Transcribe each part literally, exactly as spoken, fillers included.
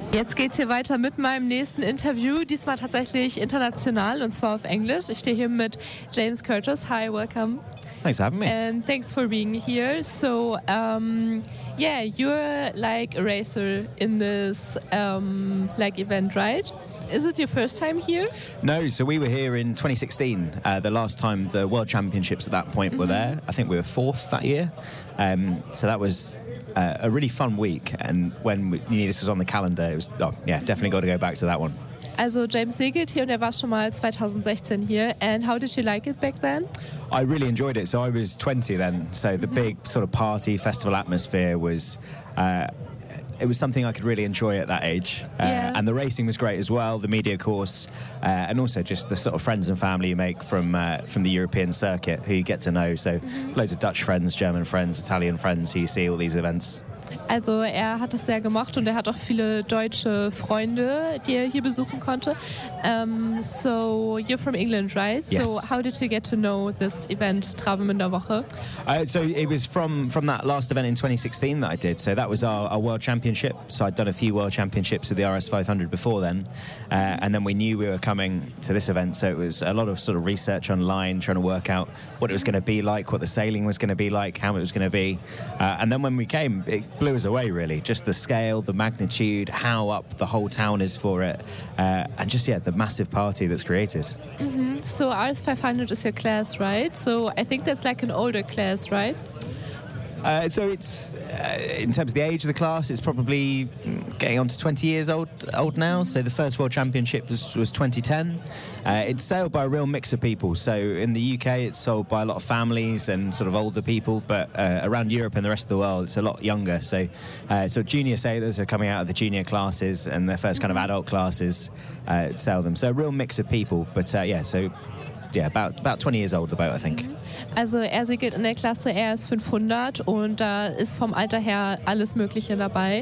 Jetzt geht's hier weiter mit meinem nächsten Interview, diesmal tatsächlich international und zwar auf Englisch. Ich stehe hier mit James Curtis. Hi, welcome. Thanks for having me. And thanks for being here. So, um, yeah, you're like a racer in this um, like event, right? Is it your first time here? No, so we were here in twenty sixteen, uh, the last time the World Championships at that point mm-hmm. were there. I think we were fourth that year. Um, so that was uh, a really fun week. And when we knew this was on the calendar, it was, oh, yeah, definitely got to go back to that one. Also James segelt hier und er war schon mal twenty sixteen hier. And how did you like it back then? I really enjoyed it. So I was twenty then. So the mm-hmm. big sort of party festival atmosphere was... Uh, It was something I could really enjoy at that age. Uh, yeah. And the racing was great as well, the media course, uh, and also just the sort of friends and family you make from uh, from the European circuit who you get to know. So mm-hmm. loads of Dutch friends, German friends, Italian friends who you see all these events. Also er hat es sehr gemocht und er hat auch viele deutsche Freunde, die er hier besuchen konnte. Um, so you're from England, right? Yes. So how did you get to know this event, Travemünder Woche? Uh, so it was from, from that last event in twenty sixteen that I did. So that was our, our World Championship. So I'd done a few World Championships with the R S five hundred before then. Uh, and then we knew we were coming to this event. So it was a lot of sort of research online, trying to work out what it was going to be like, what the sailing was going to be like, how it was going to be. Uh, and then when we came, it blew us away, really. Just the scale, the magnitude, how up the whole town is for it. Uh, and just, yeah, the massive party that's created. Mm-hmm. So R S five hundred is your class, right? So I think that's like an older class, right? Uh, so it's, uh, in terms of the age of the class, it's probably getting on to twenty years old old now. So the first World Championship was, was twenty ten. Uh, it's sailed by a real mix of people. So in the U K, it's sold by a lot of families and sort of older people. But uh, around Europe and the rest of the world, it's a lot younger. So, uh, so junior sailors are coming out of the junior classes and their first kind of adult classes uh, sail them. So a real mix of people. But uh, yeah, so... Yeah, about, about twenty years old, the boat, I think. Also er segelt in der Klasse R S fünfhundert und da ist vom Alter her alles Mögliche dabei.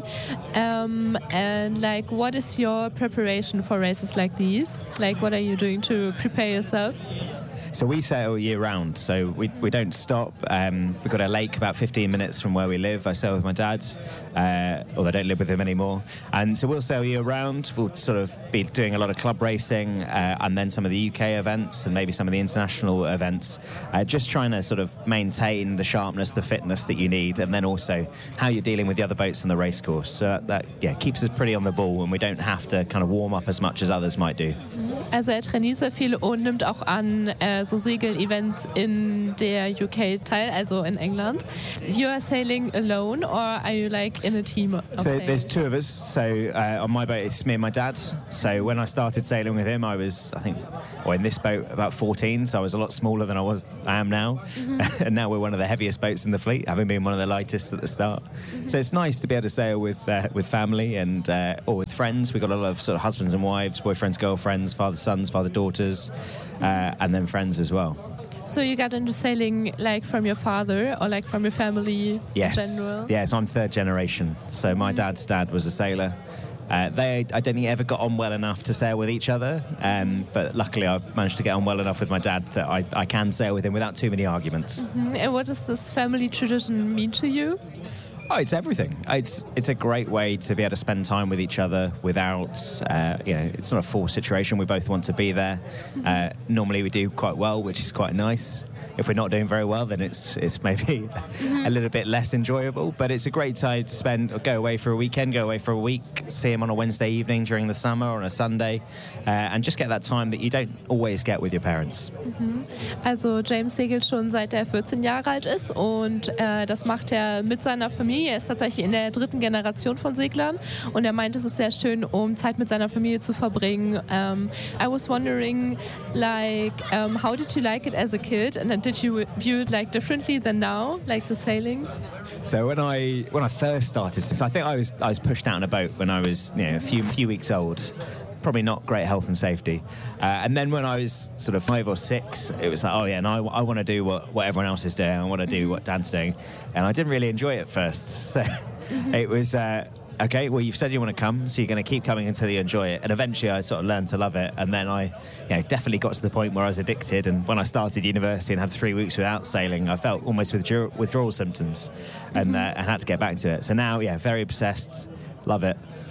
Um, and like, what is your preparation for races like these? Like, what are you doing to prepare yourself? So we sail year round, so we we don't stop. Um, we've got a lake about fifteen minutes from where we live. I sail with my dad, uh, although I don't live with him anymore. And so we'll sail year round. We'll sort of be doing a lot of club racing uh, and then some of the U K events and maybe some of the international events. Uh, just trying to sort of maintain the sharpness, the fitness that you need, and then also how you're dealing with the other boats in the race course. So that, that yeah, keeps us pretty on the ball when we don't have to kind of warm up as much as others might do. Also er trainiert sehr viel und nimmt auch an äh, so Segel-Events in der U K teil, also in England. You are sailing alone or are you like in a team of So sailing? there's two of us. So uh, on my boat it's me and my dad. So when I started sailing with him, I was, I think, or in this boat about fourteen. So I was a lot smaller than I was I am now. Mm-hmm. And now we're one of the heaviest boats in the fleet, having been one of the lightest at the start. Mm-hmm. So it's nice to be able to sail with uh, with family and uh, or with friends. We've got a lot of sort of husbands and wives, boyfriends, girlfriends, father sons, father daughters, uh, and then friends as well. So you got into sailing like from your father or like from your family yes. in general? Yes, I'm third generation. So my mm-hmm. dad's dad was a sailor. Uh, they, I don't think, ever got on well enough to sail with each other, um, but luckily I've managed to get on well enough with my dad that I, I can sail with him without too many arguments. Mm-hmm. And what does this family tradition mean to you? Oh, it's everything. It's it's a great way to be able to spend time with each other without, uh, you know, it's not a forced situation. We both want to be there. Uh, normally we do quite well, which is quite nice. If we're not doing very well, then it's it's maybe a little bit less enjoyable. But it's a great time to spend, go away for a weekend, go away for a week, see him on a Wednesday evening during the summer or on a Sunday, uh, and just get that time that you don't always get with your parents. Mhm. Also James segelt schon seit er fourteen Jahre alt ist und äh, das macht er mit seiner Familie. Er ist tatsächlich in der dritten Generation von Seglern und er meint, es ist sehr schön, um Zeit mit seiner Familie zu verbringen. Um, I was wondering, like, um, how did you like it as a kid, and did you view it like differently than now, like the sailing? So when I when I first started, so I think I was I was pushed out on a boat when I was, you know, a few few weeks old. Probably not great health and safety. Uh, and then when I was sort of five or six, it was like, oh yeah, and I, I want to do what, what everyone else is doing. I want to do what Dad's doing. And I didn't really enjoy it at first. So it was, uh, okay, well, you've said you want to come, so you're going to keep coming until you enjoy it. And eventually I sort of learned to love it. And then I, you know, definitely got to the point where I was addicted. And when I started university and had three weeks without sailing, I felt almost withdrawal, withdrawal symptoms and, uh, and had to get back to it. So now, yeah, very obsessed, love it.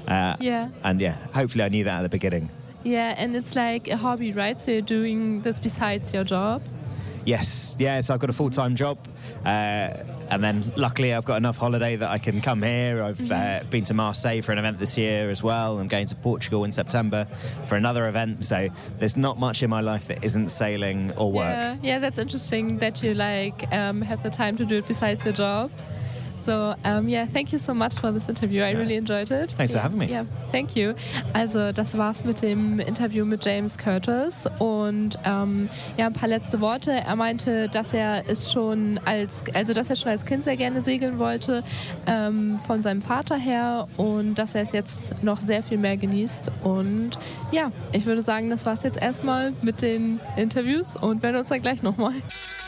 Uh, Yeah. And yeah, hopefully I knew that at the beginning. Yeah, and it's like a hobby, right? So you're doing this besides your job? Yes, yeah, so I've got a full-time job, uh, and then luckily I've got enough holiday that I can come here. I've mm-hmm. uh, been to Marseille for an event this year as well. I'm going to Portugal in September for another event, so there's not much in my life that isn't sailing or work. Yeah, yeah, that's interesting that you like um, have the time to do it besides your job. So, um, yeah, thank you so much for this interview. I yeah. really enjoyed it. Thanks yeah. for having me. Yeah, thank you. Also, das war's mit dem Interview mit James Curtis. Und ähm, ja, ein paar letzte Worte. Er meinte, dass er es schon als, also dass er schon als Kind sehr gerne segeln wollte, ähm, von seinem Vater her, und dass er es jetzt noch sehr viel mehr genießt. Und ja, ich würde sagen, das war's jetzt erstmal mit den Interviews, und wir hören uns dann gleich nochmal.